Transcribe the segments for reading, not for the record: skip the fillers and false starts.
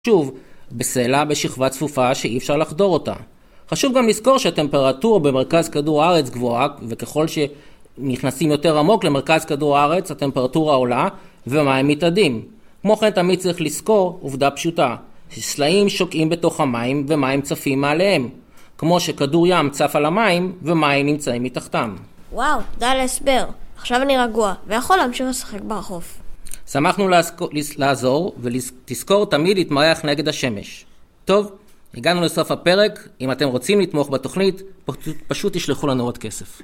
שוב, בסלע בשכבה צפופה שאי אפשר לחדור אותה. חשוב גם לזכור שהטמפרטורה במרכז כדור הארץ גבוהה, וככל שנכנסים יותר עמוק למרכז כדור הארץ, הטמפרטורה עולה ומים מתאדים. כמו כן תמיד צריך לזכור עובדה פשוטה, שסלעים שוקעים בתוך המים ומים צפים מעליהם, כמו שכדור ים צף על המים ומים נמצאים מתחתם. וואו, תודה להסבר. עכשיו אני רגוע, ויכול להמשיך לשחק ברחוב. שמחנו לעזור, ותזכור תמיד להתמרח נגד השמש. טוב, הגענו לסוף הפרק. אם אתם רוצים לתמוך בתוכנית, פשוט תשלחו לנו עוד כסף.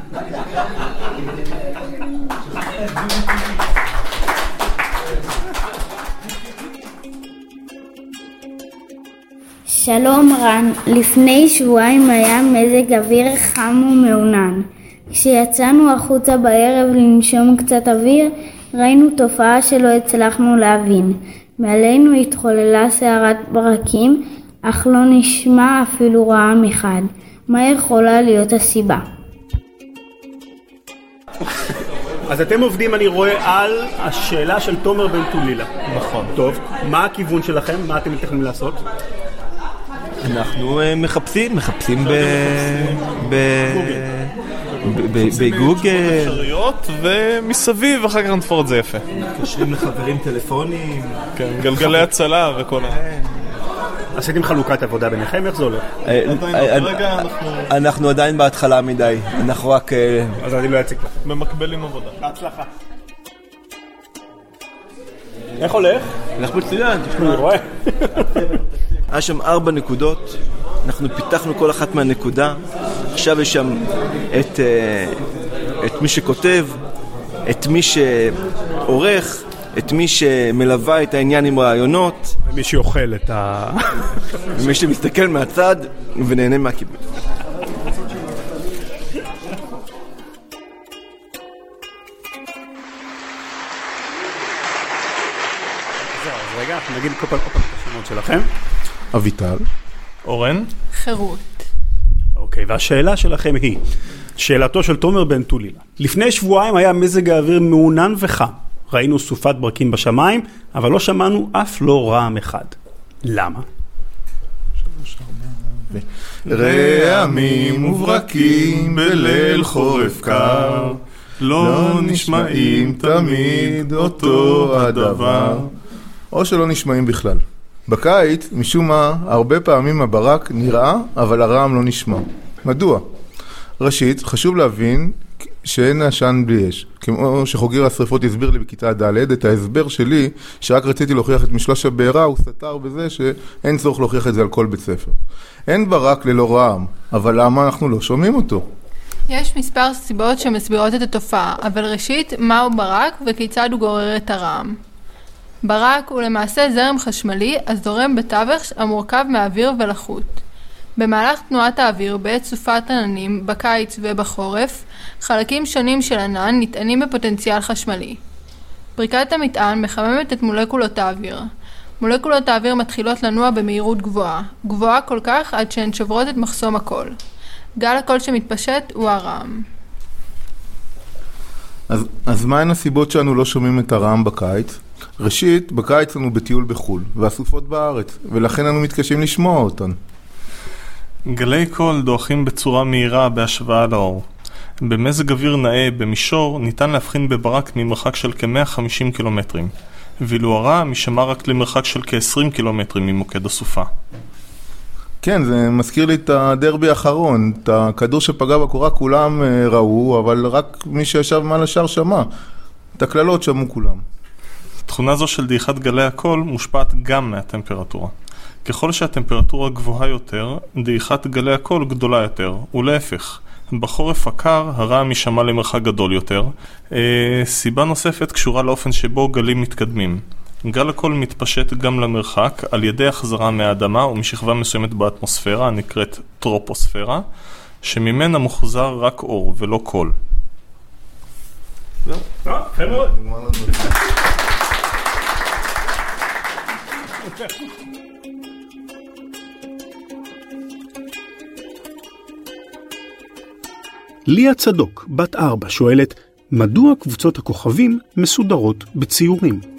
שלום רן, לפני שבועיים היה מזג אוויר חם ומעונן. כשיצאנו החוצה בערב לנשום קצת אוויר, ראינו תופעה שלא הצלחנו להבין. מעלינו התחוללה סערת ברקים, אך לא נשמע אפילו רעם אחד. מה יכולה להיות הסיבה? אז אתם עובדים, אני רואה, על השאלה של תומר בן טולילה. נכון. טוב, מה הכיוון שלכם? מה אתם מתכננים לעשות? אנחנו מחפשים בגוגל אפשריות, ומסביב אחר כך נתפור את זה יפה. מתקשרים לחברים טלפונים, כן, גלגלי הצלה וכל עשיתם חלוקת עבודה ביניכם? איך זה הולך? אנחנו עדיין בהתחלה מדי, אנחנו רק אז אני לא אציג לך. ממקבלים עבודה. בהצלחה. איך הולך? הולך מצוין. אני רואה. היה שם 4 נקודות, אנחנו פיתחנו כל אחת מהנקודה. עכשיו יש שם את מי שכותב, את מי שעורך, את מי שמלווה את העניין עם רעיונות, ומי שאוכל את ומי שמסתכל מהצד ונהנה מהכיבוד. אז רגע, אנחנו נגיד כל פעם את השמות שלכם. אביטל. אורן. חירות. אוקיי, והשאלה שלכם היא, שאלתו של תומר בן טולילה. לפני שבועיים היה מזג האוויר מעונן וחם. ראינו סופת ברקים בשמיים, אבל לא שמענו אף לא רעם אחד. למה? רעמים וברקים בליל חורף קר, לא נשמעים תמיד אותו הדבר, או שלא נשמעים בכלל. בקיץ, משום מה, הרבה פעמים הברק נראה, אבל הרעם לא נשמע. מדוע? ראשית, חשוב להבין שאין עשן בלי אש. כמו שחוגר השריפות הסביר לי בכיתה ד', את ההסבר שלי, שרק רציתי להוכיח את משלש הבעירה, הוא סתר בזה שאין צורך להוכיח את זה על כל בית ספר. אין ברק ללא רעם, אבל למה אנחנו לא שומעים אותו? יש מספר סיבות שמסבירות את התופעה, אבל ראשית, מהו ברק וכיצד הוא גורר את הרעם. ברק הוא למעשה זרם חשמלי הזורם בתווך המורכב מאוויר ולחות. במהלך תנועת האוויר בעת סופת עננים בקיץ ובחורף, חלקים שונים של ענן נטענים בפוטנציאל חשמלי. פריקת המטען מחממת את מולקולות האוויר. מולקולות האוויר מתחילות לנוע במהירות גבוהה, גבוהה כל כך עד שהן שוברות את מחסום הקול. גל הקול שמתפשט הוא הרעם. אז מהן הסיבות שאנו לא שומעים את הרעם בקיץ? ראשית, בקיץ אנו בטיול בחול, והסופות בארץ, ולכן אנו מתקשים לשמוע אותן. גלי קול דועכים בצורה מהירה בהשוואה לאור. במזג אוויר נאה במישור ניתן להבחין בברק ממרחק של כ-150 קילומטרים, ואילו הרעם יישמע רק למרחק של כ-20 קילומטרים ממוקד הסופה. כן, זה מזכיר לי את הדרבי האחרון, את הכדור שפגע בקורה כולם ראו, אבל רק מי שישב מעל השאר שמע. את הכללות שמעו כולם. תכונה זו של דעיכת גלי הקול מושפעת גם מהטמפרטורה. ככל שהטמפרטורה גבוהה יותר, דעיכת גלי הקול גדולה יותר, ולהפך. בחורף הקר הרעם יישמע למרחק גדול יותר. סיבה נוספת קשורה לאופן שבו גלים מתקדמים. גל הקול מתפשט גם למרחק על ידי החזרה מהאדמה ומשכבה מסוימת באטמוספירה הנקראת טרופוספירה, שממנה מוחזר רק אור ולא קול. ליה צדוק, בת 4, שואלת, מדוע קבוצות הכוכבים מסודרות בציורים?